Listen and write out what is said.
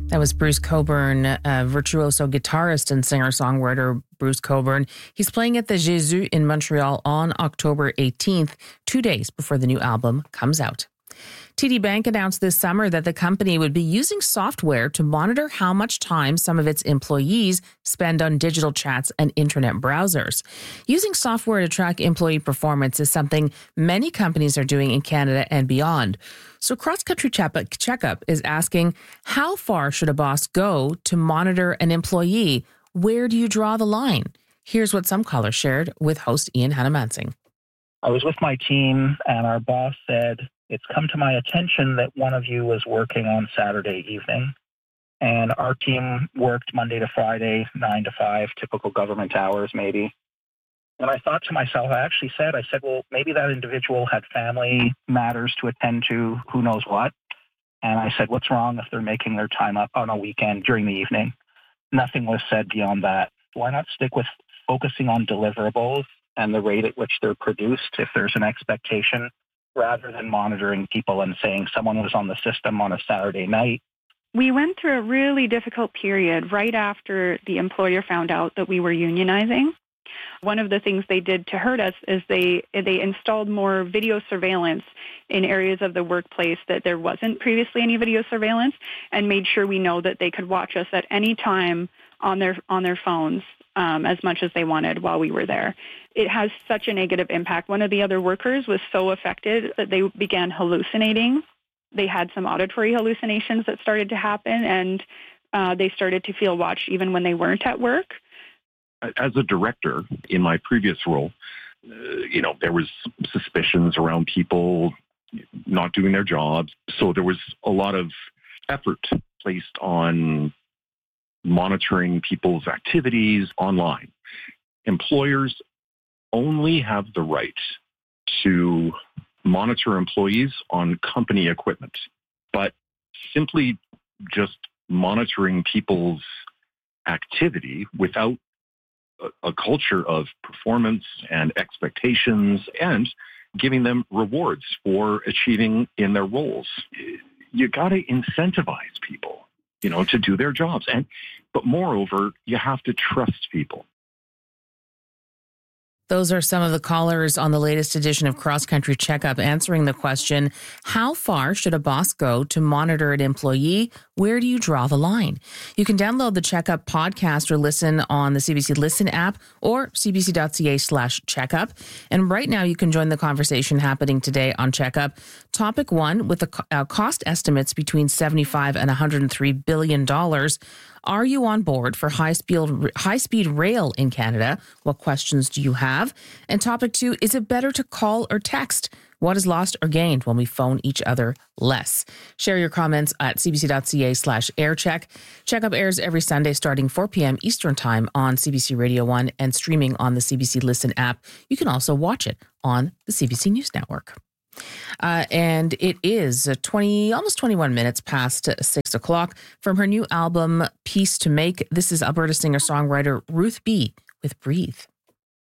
That was Bruce Cockburn, virtuoso guitarist and singer-songwriter Bruce Cockburn. He's playing at the Jésus in Montreal on October 18th, 2 days before the new album comes out. TD Bank announced this summer that the company would be using software to monitor how much time some of its employees spend on digital chats and internet browsers. Using software to track employee performance is something many companies are doing in Canada and beyond. So Cross Country Checkup is asking, how far should a boss go to monitor an employee? Where do you draw the line? Here's what some callers shared with host Ian Hannamansing. I was with my team and our boss said, "It's come to my attention that one of you was working on Saturday evening." And our team worked Monday to Friday, 9 to 5, typical government hours maybe. And I thought to myself, I said, well, maybe that individual had family matters to attend to, who knows what. And I said, what's wrong if they're making their time up on a weekend during the evening? Nothing was said beyond that. Why not stick with focusing on deliverables and the rate at which they're produced if there's an expectation, rather than monitoring people and saying someone was on the system on a Saturday night? We went through a really difficult period right after the employer found out that we were unionizing. One of the things they did to hurt us is they installed more video surveillance in areas of the workplace that there wasn't previously any video surveillance, and made sure we know that they could watch us at any time on their phones as much as they wanted while we were there. It has such a negative impact. One of the other workers was so affected that they began hallucinating. They had some auditory hallucinations that started to happen, and they started to feel watched even when they weren't at work. As a director in my previous role, there was suspicions around people not doing their jobs. So there was a lot of effort placed on monitoring people's activities online. Employers only have the right to monitor employees on company equipment, but simply just monitoring people's activity without a culture of performance and expectations and giving them rewards for achieving in their roles. You got to incentivize people, to do their jobs. But moreover, you have to trust people. Those are some of the callers on the latest edition of Cross Country Checkup answering the question, how far should a boss go to monitor an employee? Where do you draw the line? You can download the Checkup podcast or listen on the CBC Listen app or cbc.ca/checkup. And right now you can join the conversation happening today on Checkup. Topic 1, with the cost estimates between $75 and $103 billion. Are you on board for high-speed rail in Canada? What questions do you have? And topic 2, is it better to call or text? What is lost or gained when we phone each other less? Share your comments at cbc.ca/aircheck. Checkup airs every Sunday starting 4 p.m. Eastern Time on CBC Radio 1 and streaming on the CBC Listen app. You can also watch it on the CBC News Network. And it is almost 21 minutes past 6 o'clock. From her new album, Peace to Make, this is Alberta singer-songwriter Ruth B. with Breathe.